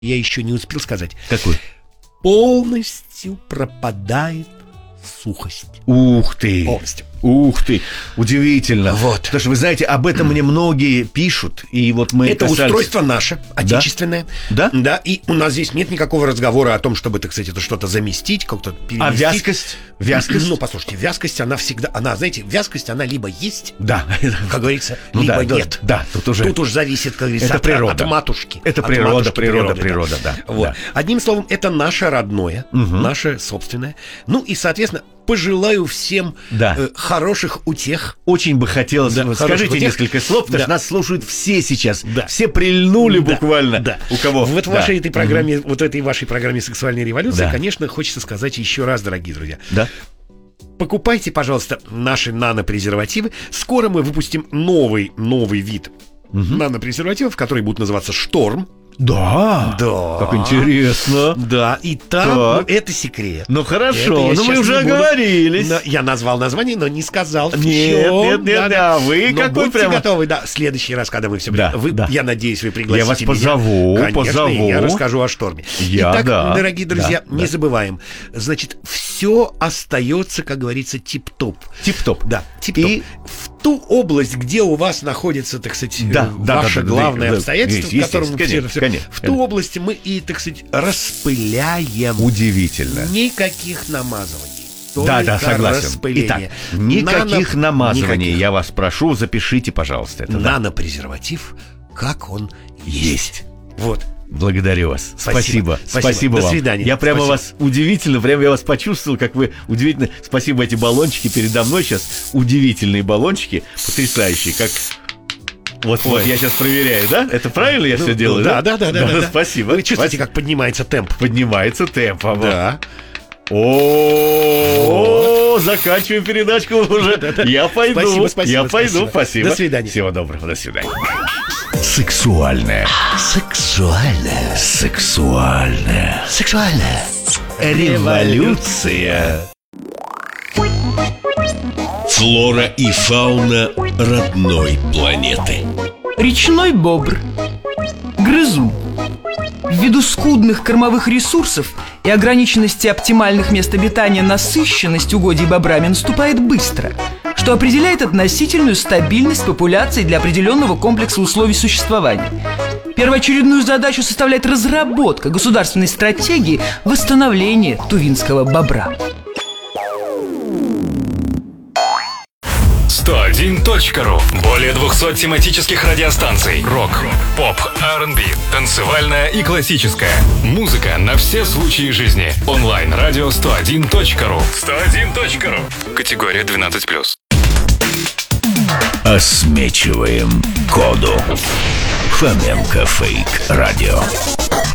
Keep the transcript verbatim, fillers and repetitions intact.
Я еще не успел сказать. Какой? Полностью пропадает сухость. Ух ты! Полностью. Ух ты! Удивительно. Вот. Потому что, вы знаете, об этом мне многие пишут. И вот мы Это касались... устройство наше, отечественное. Да? Да, и у нас здесь нет никакого разговора о том, чтобы, так сказать, это что-то заместить, как-то переместить. А вязкость? Вязкость? Ну, послушайте, вязкость, она всегда... Она, знаете, вязкость, она либо есть, Да. как говорится, Ну либо да, нет. Да, да, тут уже... Тут уж зависит, как говорится, Это от, природа. от матушки. Это От природа, матушки природа, природы, природа, да. Вот. Да. Одним словом, это наше родное, Угу. наше собственное. Ну и, соответственно, пожелаю всем Да. э, хороших утех. Очень бы хотелось... Да, вот хороших скажите утех. несколько слов, потому Да. что нас слушают все сейчас. Да. Все прильнули Да, буквально. да. У кого? Вот в Да. вашей этой программе, вот этой вашей программе «Сексуальная революция», Да. конечно, хочется сказать еще раз, дорогие друзья. Да. Покупайте, пожалуйста, наши нанопрезервативы. Скоро мы выпустим новый, новый вид Мгм. нанопрезервативов, который будет называться «Шторм». Да. Да. Как интересно. Да, и там Так. ну, это секрет. Ну Это хорошо, я ну мы сейчас уже не буду. оговорились. Но я назвал название, но не сказал. в Нет, чём. нет, нет, Да, да, вы Но какой будьте прямо- готовы, да, в следующий раз, когда мы все... Да, вы, да. Я надеюсь, вы пригласите Я вас меня. позову, Конечно, позову. и я расскажу о «Шторме». Я, Итак, да, дорогие друзья, да, не да. забываем. Значит, все остается, как говорится, тип-топ. Тип-топ. Да, тип-топ. И- в ту область, где у вас находится, так сказать, Да, э, да, ваше да, да, главное да, да. обстоятельство, Есть, в котором есть, вы все- конечно, все- конечно, в ту конечно. область мы и, так сказать, распыляем. Удивительно. Никаких намазываний. Да, да, только согласен. распыление. Итак, никаких Нано- намазываний, никаких. я вас прошу, запишите, пожалуйста, это. Да. Нанопрезерватив, как он есть. Есть. Вот. Благодарю вас. Спасибо. Спасибо. Спасибо, Спасибо. До вам. свидания. Я прямо Спасибо. вас удивительно, прямо я вас почувствовал, как вы удивительно. Спасибо, эти баллончики передо мной сейчас. Удивительные баллончики, потрясающие, как... Вот, вот, я сейчас проверяю, да? Это правильно я Ну, все делаю, да, да? да, да, да, да. Спасибо. Вы чувствуете, Спасибо. как поднимается темп? Поднимается темп. а вот. Да. О, заканчиваем передачку уже. Я пойду. Спасибо, спасибо, Я пойду, спасибо. спасибо. До свидания. Всего доброго, до свидания. Сексуальная. Сексуальная. Сексуальная. Сексуальная. Революция. Флора и фауна родной планеты. Речной бобр. Грызун. Ввиду скудных кормовых ресурсов и ограниченности оптимальных мест обитания, насыщенность угодий бобрами наступает быстро, что определяет относительную стабильность популяции для определенного комплекса условий существования. Первоочередную задачу составляет разработка государственной стратегии восстановления тувинского бобра. сто один точка ру. Более двухсот тематических радиостанций. Рок, поп, ар энд би, танцевальная и классическая. Музыка на все случаи жизни. Онлайн-радио сто один точка ру. сто один точка ру. Категория двенадцать плюс. Осмечиваем коду. Фоменко Фейк Радио.